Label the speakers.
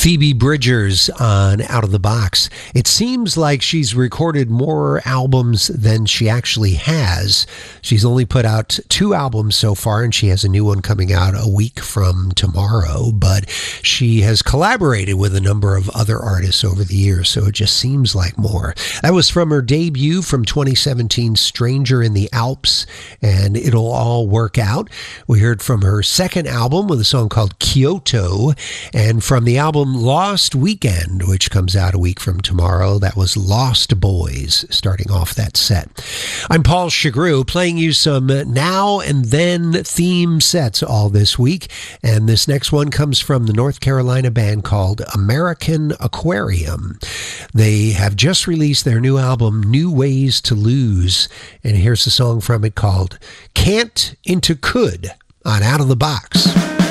Speaker 1: Phoebe Bridgers on Out of the Box. It seems like she's recorded more albums than she actually has. She's only put out 2 albums so far, and she has a new one coming out a week from tomorrow, but she has collaborated with a number of other artists over the years, so it just seems like more. That was from her debut from 2017, Stranger in the Alps, and It'll All Work Out. We heard from her second album with a song called Kyoto, and from the album Lost Weekend, which comes out a week from tomorrow, that was Lost Boys, starting off that set. I'm Paul Chagru, playing you some now and then theme sets all this week, and this next one comes from the North Carolina band called American Aquarium. They have just released their new album, New Ways to Lose, and here's a song from it called Can't into Could on Out of the Box.